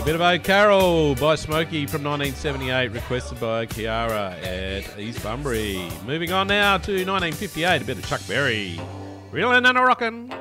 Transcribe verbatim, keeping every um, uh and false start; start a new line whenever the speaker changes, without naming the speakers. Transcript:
bit of O'Carroll by Smokey from nineteen seventy-eight, requested by Kiara at East Bunbury. Moving on now to nineteen fifty-eight, a bit of Chuck Berry. Reelin' and a rockin'.